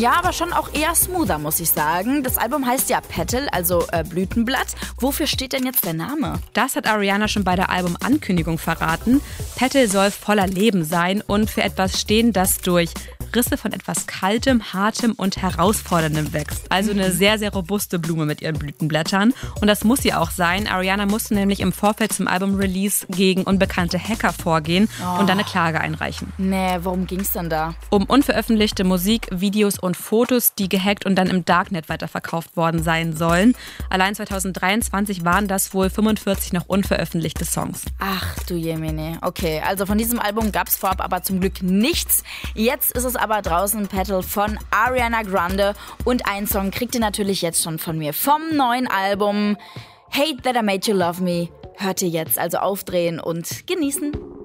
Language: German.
Ja, aber schon auch eher smoother, muss ich sagen. Das Album heißt ja Petal, also Blütenblatt. Wofür steht denn jetzt der Name? Das hat Ariana schon bei der Albumankündigung verraten. Petal soll voller Leben sein und für etwas stehen, das durch Risse von etwas Kaltem, Hartem und Herausforderndem wächst. Also eine sehr, sehr robuste Blume mit ihren Blütenblättern. Und das muss sie auch sein. Ariana musste nämlich im Vorfeld zum Album-Release gegen unbekannte Hacker vorgehen und dann eine Klage einreichen. Nee, worum ging's denn da? Um unveröffentlichte Musik, Videos und Fotos, die gehackt und dann im Darknet weiterverkauft worden sein sollen. Allein 2023 waren das wohl 45 noch unveröffentlichte Songs. Ach du Jemine. Okay, also von diesem Album gab's vorab aber zum Glück nichts. Jetzt ist es aber draußen, Petal von Ariana Grande. Und einen Song kriegt ihr natürlich jetzt schon von mir vom neuen Album Hate That I Made You Love Me. Hört ihr jetzt, also aufdrehen und genießen.